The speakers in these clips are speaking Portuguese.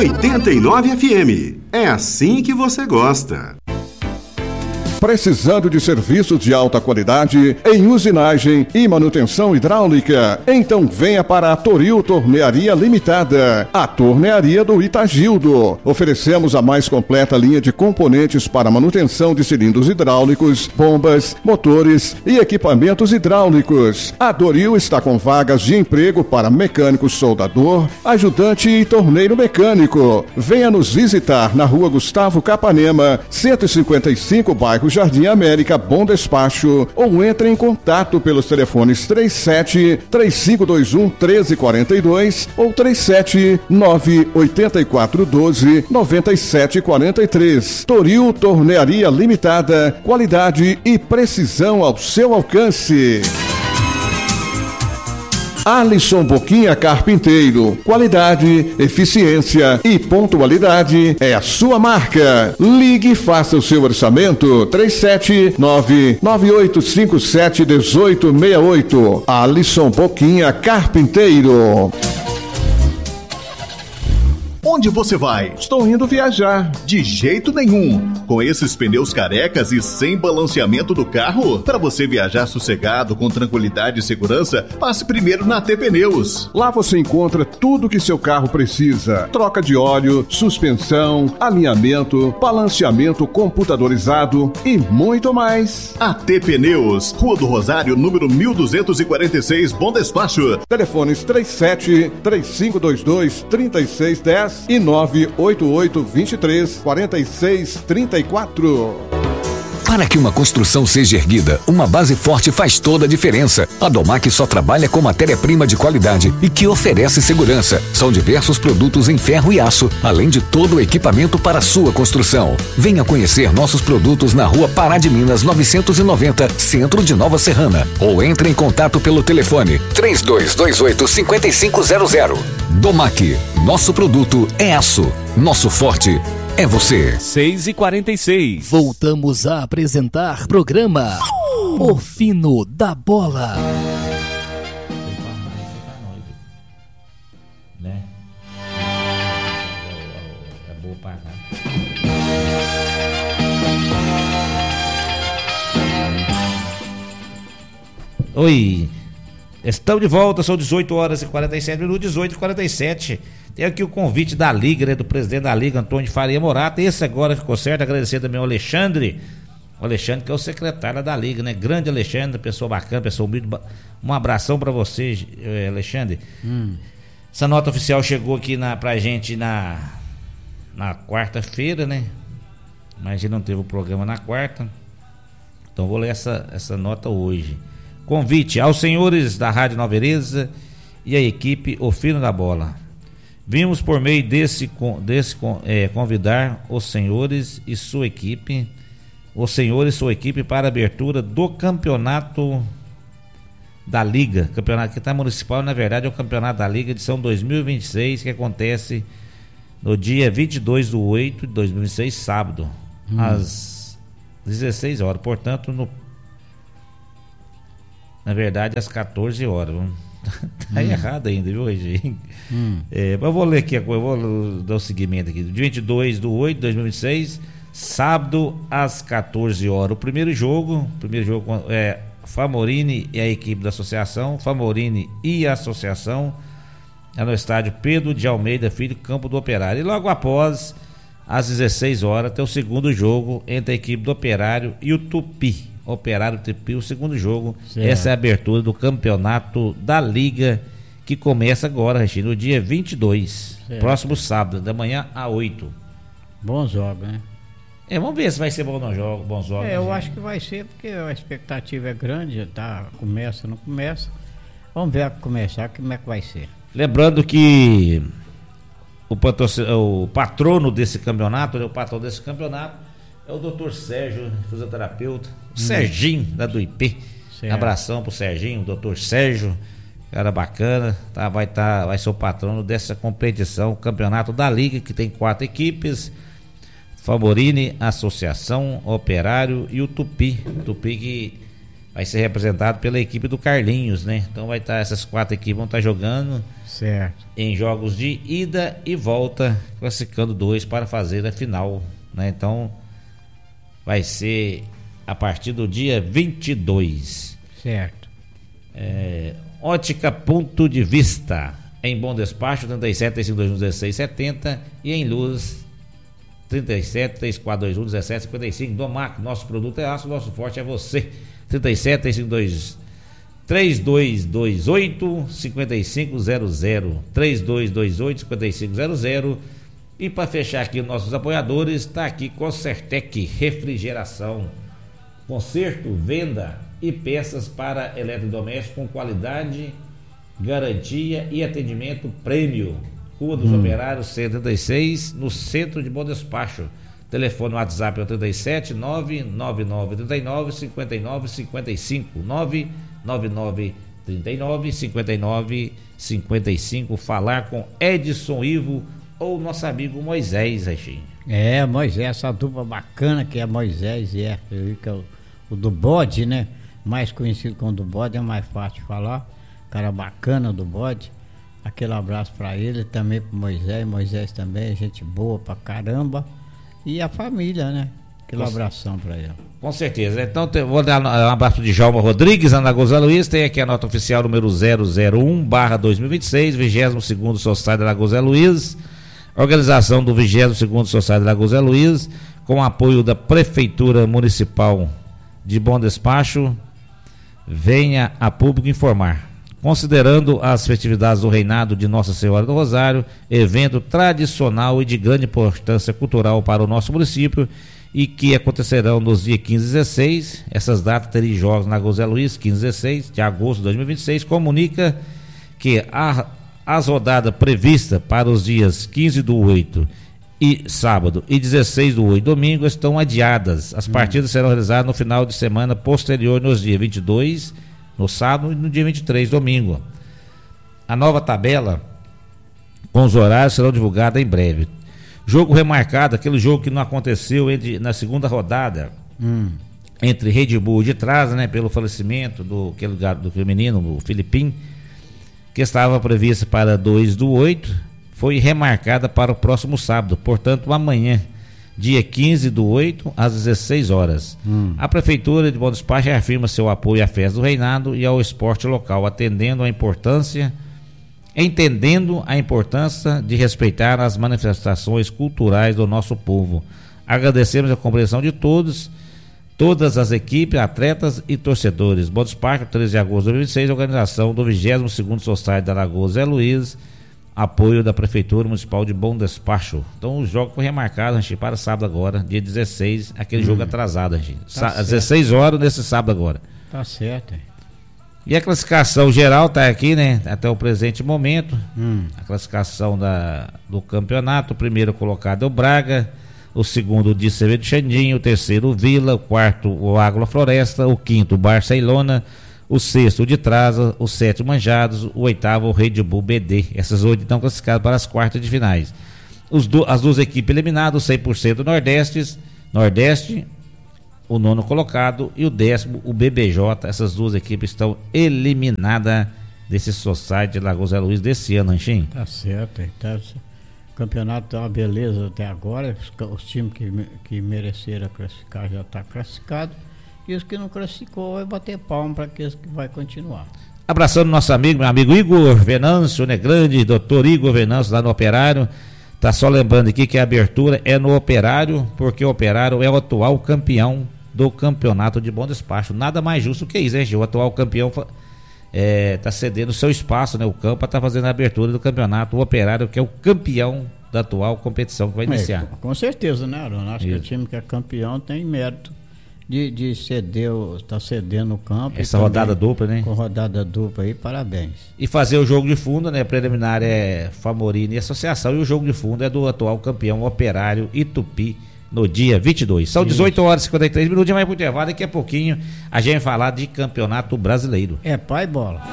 89 FM. É assim que você gosta. Precisando de serviços de alta qualidade em usinagem e manutenção hidráulica? Então venha para a Toril Tornearia Limitada, a tornearia do Itagildo. Oferecemos a mais completa linha de componentes para manutenção de cilindros hidráulicos, bombas, motores e equipamentos hidráulicos. A Toril está com vagas de emprego para mecânico soldador, ajudante e torneiro mecânico. Venha nos visitar na Rua Gustavo Capanema, 155, bairro Jardim América, Bom Despacho, ou entre em contato pelos telefones 37-3521-1342 ou 37-98412-9743. Toril Tornearia Limitada, qualidade e precisão ao seu alcance. Alisson Boquinha Carpinteiro, qualidade, eficiência e pontualidade é a sua marca. Ligue e faça o seu orçamento 379-9857-1868. Alisson Boquinha Carpinteiro. Onde você vai? Estou indo viajar. De jeito nenhum. Com esses pneus carecas e sem balanceamento do carro, para você viajar sossegado, com tranquilidade e segurança, passe primeiro na AT Pneus. Lá você encontra tudo que seu carro precisa: troca de óleo, suspensão, alinhamento, balanceamento computadorizado e muito mais. AT Pneus, Rua do Rosário, número 1246, Bom Despacho. Telefones 37-3522-3610 e 988-23-46-34. Para que uma construção seja erguida, uma base forte faz toda a diferença. A Domac só trabalha com matéria-prima de qualidade e que oferece segurança. São diversos produtos em ferro e aço, além de todo o equipamento para a sua construção. Venha conhecer nossos produtos na Rua Pará de Minas 990, Centro de Nova Serrana. Ou entre em contato pelo telefone 3228-5500. Domac, nosso produto é aço. Nosso forte é você. 6h46. Voltamos a apresentar programa O Fino da Bola. Né? É boa pra cá. Oi, estamos de volta, são 18 horas e 47 minutos, 18h47. Tem aqui o convite da Liga, né, do presidente da Liga, Antônio Faria Morata. Esse agora ficou certo. Agradecer também ao Alexandre. O Alexandre, que é o secretário da Liga, né? Grande Alexandre, pessoa bacana, pessoa humilde. Um abração pra você, Alexandre. Essa nota oficial chegou aqui pra gente na quarta-feira, né? Mas a gente não teve o programa na quarta. Então vou ler essa nota hoje. Convite aos senhores da Rádio Nova Veneza e a equipe O Fino da Bola. Vimos por meio desse convidar os senhores e sua equipe para a abertura do campeonato da Liga. Campeonato que está municipal, na verdade é o campeonato da Liga edição 2026, que acontece no dia 22/8 de 2026, sábado, às 16 horas. Portanto, na verdade, às 14 horas. Tá errado ainda, viu, Reginho? Mas eu vou ler aqui, eu vou dar o seguimento aqui. 22/8 de 2026, sábado às 14 horas. O primeiro jogo é Famorini e a equipe da associação. Famorini e a associação é no estádio Pedro de Almeida Filho, Campo do Operário. E logo após, às 16 horas, tem o segundo jogo entre a equipe do Operário e o Tupi. Operário Tupi, o segundo jogo. Certo. Essa é a abertura do campeonato da Liga, que começa agora, Regina, no dia 22, certo. Próximo sábado, da manhã a 8. Bons jogos, né? Vamos ver se vai ser bons jogos. Eu acho que vai ser, porque a expectativa é grande, tá? Começa, não começa. Vamos ver a começar, como é que vai ser. Lembrando que o patrono desse campeonato, né, é o Dr. Sérgio, fisioterapeuta, o Serginho, da do IP. Certo. Abração pro Serginho, o Dr. Sérgio, cara bacana, tá? Vai ser o patrono dessa competição, campeonato da Liga, que tem 4 equipes: Famorini, Associação, Operário e o Tupi. Tupi que vai ser representado pela equipe do Carlinhos, né? Então essas 4 equipes vão estar jogando. Certo. Em jogos de ida e volta, classificando 2 para fazer a final, né? Então vai ser a partir do dia 22. Certo. Ótica Ponto de Vista, em Bom Despacho, 37-3521-1670 e em Luz 37-3421-1755. Domac, nosso produto é aço, nosso forte é você. 37-3228-5500, 3228-5500. E para fechar aqui nossos apoiadores, está aqui Concertec Refrigeração, conserto, venda e peças para eletrodomésticos com qualidade, garantia e atendimento prêmio. Rua dos Operários 136, no centro de Bom Despacho. Telefone WhatsApp é o 37 99939 5955 99939 5955. Falar com Edson Ivo ou nosso amigo Moisés, Rechinho. Moisés, essa dupla bacana que é Moisés e que é o do bode, né? Mais conhecido como do bode, é mais fácil de falar. Cara bacana do bode. Aquele abraço pra ele, também pro Moisés também, gente boa pra caramba. E a família, né? Aquele abração pra ele. Com certeza. Então vou dar um abraço de Djalma Rodrigues, Ana Goza Luiz. Tem aqui a nota oficial número 001/2026, 22º Sociedade da Goza Luiz. Organização do 22º Sociedade da Goza Luiz, com apoio da Prefeitura Municipal de Bom Despacho. Venha a público informar. Considerando as festividades do Reinado de Nossa Senhora do Rosário, evento tradicional e de grande importância cultural para o nosso município, e que acontecerão nos dias 15 e 16, essas datas terão jogos na Goza Luiz, 15 e 16 de agosto de 2026, comunica que as rodadas previstas para os dias 15/8 e sábado e 16/8 domingo estão adiadas. As partidas serão realizadas no final de semana posterior, nos dias 22 no sábado e no dia 23 domingo. A nova tabela com os horários serão divulgada em breve. Jogo remarcado, aquele jogo que não aconteceu na segunda rodada entre Red Bull de trás, né, pelo falecimento do menino, o Filipim, que estava prevista para 2/8, foi remarcada para o próximo sábado, portanto amanhã, dia 15/8, às 16 horas. A Prefeitura de Bom Despacho reafirma seu apoio à festa do Reinado e ao esporte local, entendendo a importância de respeitar as manifestações culturais do nosso povo. Agradecemos a compreensão de todas as equipes, atletas e torcedores. Bom Despacho, 13 de agosto de 2026, organização do 22º Sociedade da Lagoa Zé Luiz, apoio da Prefeitura Municipal de Bom Despacho. Então o jogo foi remarcado, gente, para sábado agora, dia 16, aquele jogo atrasado, gente. Às 16 horas nesse sábado agora. Tá certo. E a classificação geral tá aqui, né? Até o presente momento. A classificação do campeonato: o primeiro colocado é o Braga, o segundo o Diceve de Xandinho, o terceiro o Vila, o quarto o Água Floresta, o quinto o Barcelona, o sexto o de Traza, o sétimo Manjados, o oitavo o Red Bull BD. Essas 8 estão classificadas para as quartas de finais. As duas equipes eliminadas, 100% Nordeste, o nono colocado, e o 10º o BBJ. Essas duas equipes estão eliminadas desse Society de Lagoa Zé Luiz desse ano, Ranchinho. Tá certo. Tá, o campeonato tá uma beleza até agora. Os times que mereceram classificar já tá classificado, e os que não classificou vai bater palma para aqueles que vai continuar. Abraçando nosso amigo, meu amigo Igor Venâncio, né, grande doutor Igor Venâncio, lá no Operário. Tá só lembrando aqui que a abertura é no Operário, porque o Operário é o atual campeão do campeonato de Bom Despacho. Nada mais justo que isso, hein, Gil? O atual campeão tá cedendo o seu espaço, né? O campo tá fazendo a abertura do campeonato. O Operário, que é o campeão da atual competição que vai iniciar. Com certeza, né, Aaron? Acho que o time que é campeão tem mérito de ceder, tá cedendo o campo. Essa rodada dupla, né? Com rodada dupla aí, parabéns. E fazer o jogo de fundo, né? Preliminar é Famorino e Associação, e o jogo de fundo é do atual campeão Operário e Tupi, no dia 22. São 18 horas e 53 minutos, vai pro intervalo. Daqui a pouquinho a gente vai falar de campeonato brasileiro. É pai bola.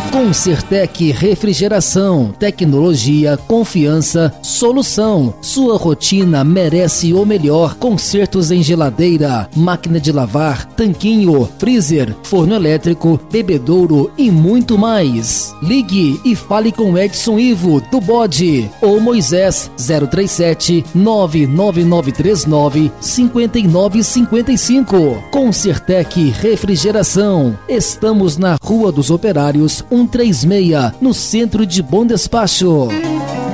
Concertec Refrigeração, tecnologia, confiança, solução. Sua rotina merece o melhor. Consertos em geladeira, máquina de lavar, tanquinho, freezer, forno elétrico, bebedouro e muito mais. Ligue e fale com Edson Ivo do Bode ou Moisés 037 99939 5955. Concertec Refrigeração. Estamos na Rua dos Operários 136, no centro de Bom Despacho.